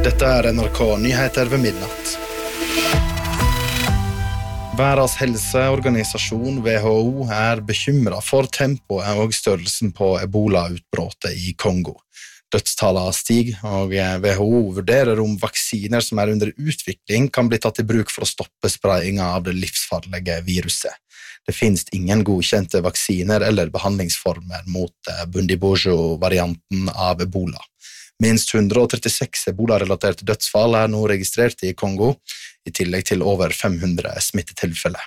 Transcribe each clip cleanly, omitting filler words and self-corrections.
Dette NRK Nyheter ved midnatt. Verdens helseorganisasjon WHO bekymret for tempoet og størrelsen på Ebola-utbrottet i Kongo. Dødstallene stiger, og WHO vurderer om vaksiner som under utvikling kan bli tatt i bruk for å stoppe spredningen av det livsfarlige viruset. Det finnes ingen godkjente vaksiner eller behandlingsformer mot Bundibugyo-varianten av Ebola. Minst 136 Ebola-relaterte dødsfall nå registrert i Kongo, i tillegg til over 500 smittetilfeller.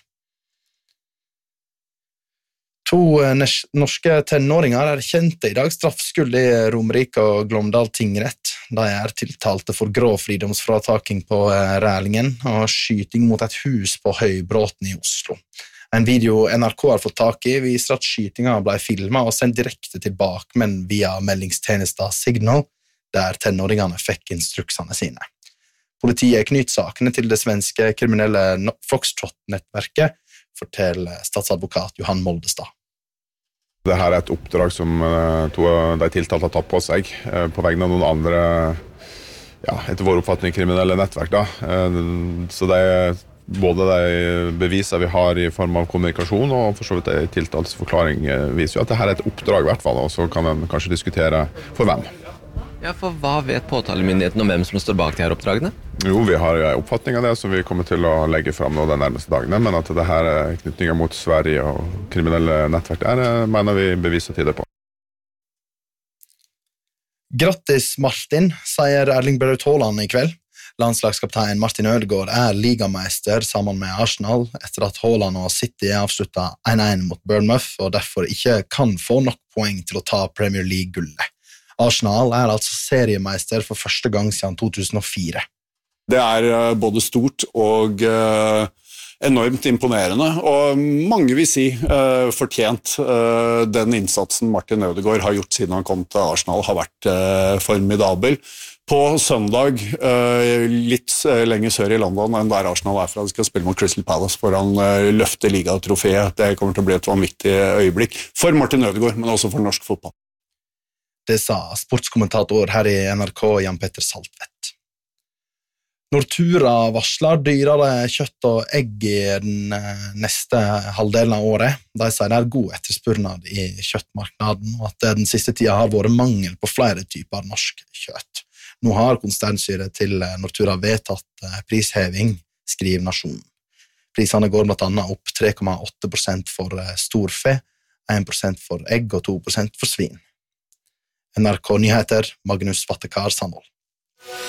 2 norske tenåringer kjente i dag straffskyld i Romerike og Glåmdal tingrett. De tiltalte for grov fridomsfrataking på Rælingen og skyting mot et hus på Høybråten i Oslo. En video NRK har fått tak i viser at skytingen ble filmet og sendt direkte til bakmenn via meldingstjenesten Signal, der tenåringene fikk instruksene sine. Politiet knytter sakene til det svenske kriminelle Foxtrot-nettverket, forteller statsadvokat Johan Moldestad. Dette et oppdrag som 2 av de tiltalte har tatt på seg, på vegne av noen andre, etter vår oppfatning, kriminelle nettverk. Så det både de beviser vi har i form av kommunikasjon, og for så vidt de tiltaltes forklaring viser jo at dette et oppdrag i hvert fall, og så kan man kanskje diskutere for hvem. Ja, for hva vet påtalemyndigheten om hvem som står bak de her oppdragene? Jo, vi har en oppfatning av det som vi kommer til å legge frem nå de nærmeste dagene, men at det her knytninger mot Sverige og kriminelle nettverk mener vi beviser til det på. Grattis Martin, sier Erling Braut Haaland i kveld. Landslagskaptein Martin Ødegaard ligameister sammen med Arsenal etter at Haaland og City avsluttet 1-1 mot Bournemouth og derfor ikke kan få nok poeng til å ta Premier League-gullet. Arsenal altså seriemeister for første gang siden 2004. Det både stort og enormt imponerende, og mange vil si fortjent. Den innsatsen Martin Ødegaard har gjort siden han kom til Arsenal har vært formidabel. På søndag, litt lenger sør i London enn der Arsenal fra, de skal spille mot Crystal Palace for han løfter ligatrofeet. Det kommer til å bli et vanvittig øyeblikk for Martin Ødegaard, men også for norsk fotball. Det sa sportskommentator her i NRK Jan Petter Saltvedt. Nortura varsler dyrere kjøtt og egg i den neste halvdelen av året. De sier det god etterspurnad i kjøttmarknaden, og at det den siste tida har vært mangel på flere typer norsk kjøtt. Nå har konsernstyret til Nortura vedtatt prisheving, skriver Nasjonen. Prisene går blant annet opp 3,8% for storfe, 1% for egg og 2% for svin. NRK Nyheter, Magnus Vattekar Sandvold.